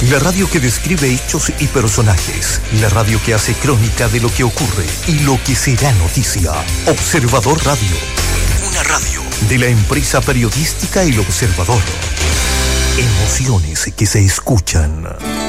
La radio que describe hechos y personajes. La radio que hace crónica de lo que ocurre y lo que será noticia. Observador Radio. Una radio de la empresa periodística El Observador. Emociones que se escuchan.